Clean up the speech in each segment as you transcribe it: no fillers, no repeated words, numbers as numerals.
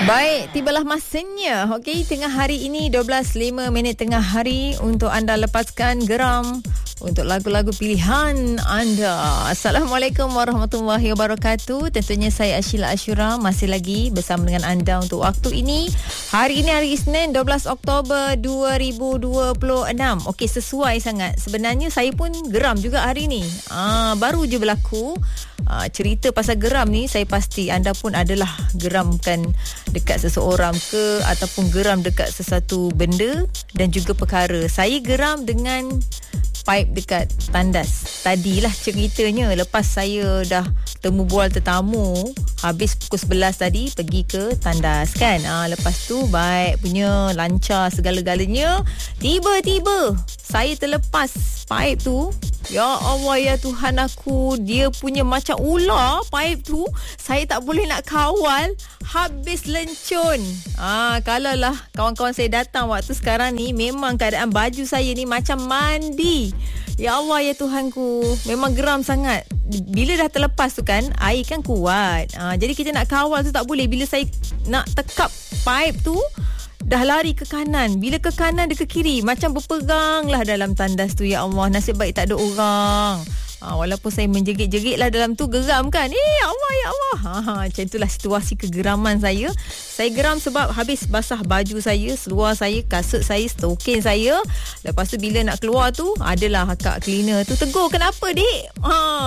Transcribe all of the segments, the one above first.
Baik, tibalah masanya. Okey, tengah hari ini 12.05 tengah hari untuk anda lepaskan geram untuk lagu-lagu pilihan anda. Assalamualaikum warahmatullahi wabarakatuh. Tentunya saya Ashila Ashura masih lagi bersama dengan anda untuk waktu ini. Hari ini hari Isnin 12 Oktober 2026. Okey, sesuai sangat. Sebenarnya saya pun geram juga hari ini. Baru je berlaku. Cerita pasal geram ni, saya pasti anda pun adalah geramkan dekat seseorang ke ataupun geram dekat sesuatu benda dan juga perkara. Saya geram dengan pipe dekat tandas. Tadilah ceritanya, lepas saya dah temu bual tetamu, habis pukul 11 tadi pergi ke tandas kan. Lepas tu baik punya, lancar segala-galanya. Tiba-tiba saya terlepas pipe tu. Ya Allah, ya Tuhan aku, dia punya macam ular pipe tu. Saya tak boleh nak kawal, habis lencun. Kalau lah kawan-kawan saya datang waktu sekarang ni, memang keadaan baju saya ni macam mandi. Ya Allah, ya Tuhanku, memang geram sangat. Bila dah terlepas tu kan, air kan kuat. Jadi kita nak kawal tu tak boleh. Bila saya nak tekap pipe tu, dah lari ke kanan. Bila ke kanan, dia ke kiri. Macam berpegang lah dalam tandas tu. Ya Allah, nasib baik tak ada orang. Walaupun saya menjerit-jerit lah dalam tu, geram kan. Ya Allah, ya Allah. Macam itulah situasi kegeraman saya. Saya geram sebab habis basah baju saya, seluar saya, kasut saya, stokin saya. Lepas tu bila nak keluar tu, adalah akak cleaner tu tegur, kenapa dik?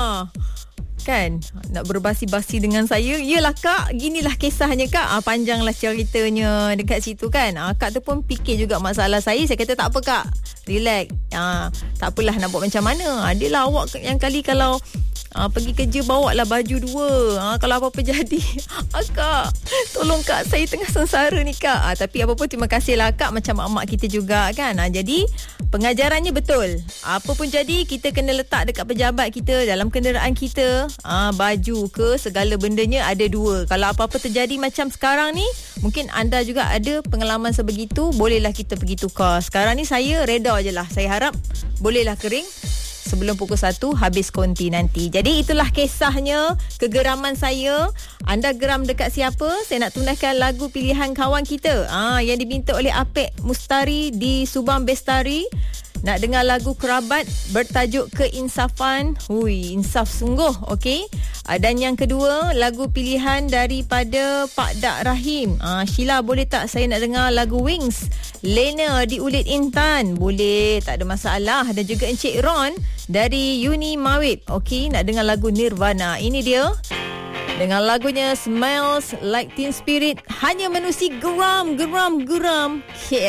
Kan, nak berbasi-basi dengan saya. Yelah kak, ginilah kisahnya kak. Panjanglah ceritanya dekat situ kan. Kak tu pun fikir juga masalah saya. Saya kata tak apa kak, relax. Tak apalah, nak buat macam mana. Adalah awak yang kali kalau pergi kerja bawa lah baju dua. Kalau apa-apa jadi, kak, tolong kak, saya tengah sengsara ni kak. Tapi apa pun terima kasih lah kak, macam mak-mak kita juga kan. Jadi pengajarannya betul. Apa pun jadi, kita kena letak dekat pejabat kita, dalam kenderaan kita, baju ke segala bendanya ada dua. Kalau apa-apa terjadi macam sekarang ni, mungkin anda juga ada pengalaman sebegitu, bolehlah kita pergi tukar. Sekarang ni saya reda je lah. Saya harap bolehlah kering sebelum pukul 1 habis konti nanti. Jadi itulah kisahnya, kegeraman saya. Anda geram dekat siapa? Saya nak tunaikan lagu pilihan kawan kita, yang diminta oleh Apek Mustari di Subang Bestari. Nak dengar lagu Kerabat bertajuk Keinsafan. Hui, insaf sungguh. Okey. Dan yang kedua, lagu pilihan daripada Pak Dak Rahim. Sheila, boleh tak saya nak dengar lagu Wings, Lena di Ulit Intan? Boleh, tak ada masalah. Dan juga Encik Ron dari Uni Mawib. Okey, nak dengar lagu Nirvana. Ini dia dengan lagunya Smells Like Teen Spirit. Hanya menusi geram KL.